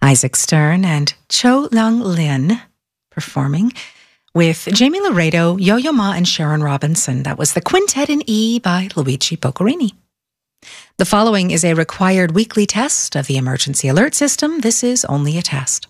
Isaac Stern and Cho Lung Lin performing with Jamie Laredo, Yo-Yo Ma, and Sharon Robinson. That was the Quintet in E by Luigi Boccherini. The following is a required weekly test of the emergency alert system. This is only a test.